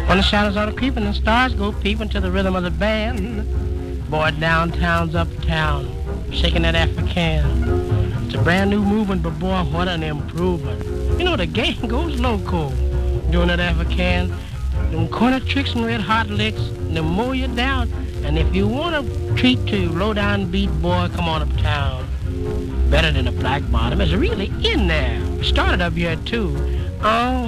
When the shadows are creeping and stars go peeping to the rhythm of the band, boy, downtown's uptown, shaking that African. It's a brand new movement, but boy, what an improvement. You know, the gang goes loco doing that African. Them corner tricks and red hot licks, they mow you down. And if you want a treat to low down beat, boy, come on uptown. Better than a black bottom. It's really in there. Started up here too. Oh,